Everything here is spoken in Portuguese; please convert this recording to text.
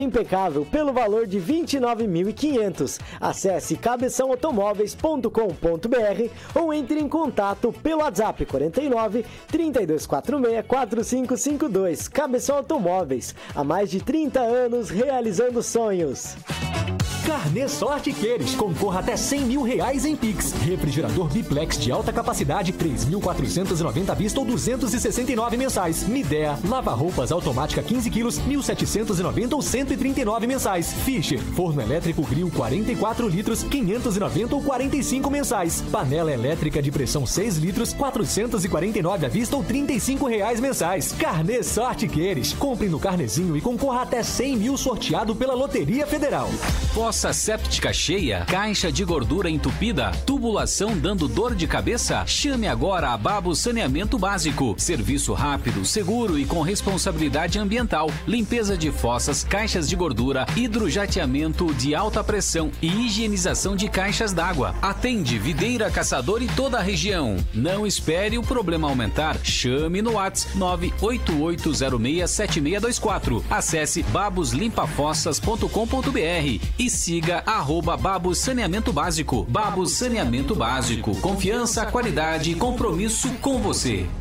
impecável pelo valor de R$ 29.500. Acesse cabeçãoautomóveis.com.br ou entre em contato pelo WhatsApp 49 3246 4552. Cabeção Automóveis, há mais de 30 anos realizando sonhos. Carnê Sorte Queires, concorra até R$100 mil em Pix. Refrigerador Biplex de alta capacidade, 3.490 à vista ou 269 mensais. Midea, lava-roupas automática 15 quilos, 1.790 ou 139 mensais. Fischer, forno elétrico grill 44 litros, 590 ou 45 mensais. Panela elétrica de pressão 6 litros, 449 à vista ou R$35 mensais. Carnê Sorte Queires, compre no Carnezinho e concorra até R$100 mil sorteado pela Loteria Federal. Fossa séptica cheia, caixa de gordura entupida, tubulação dando dor de cabeça? Chame agora a Babos Saneamento Básico. Serviço rápido, seguro e com responsabilidade ambiental. Limpeza de fossas, caixas de gordura, hidrojateamento de alta pressão e higienização de caixas d'água. Atende Videira, Caçador e toda a região. Não espere o problema aumentar. Chame no WhatsApp 988067624. Acesse baboslimpafossas.com.br e siga @Babos Saneamento Básico. Babos Saneamento Básico. Confiança, qualidade e compromisso com você.